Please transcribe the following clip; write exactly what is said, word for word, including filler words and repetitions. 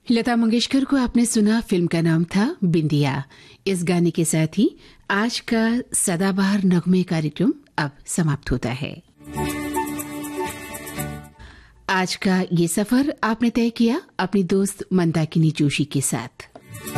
लता मंगेशकर को आपने सुना, फिल्म का नाम था बिंदिया। इस गाने के साथ ही आज का सदाबहार नगमे कार्यक्रम अब समाप्त होता है। आज का ये सफर आपने तय किया अपनी दोस्त मंदाकिनी जोशी के साथ।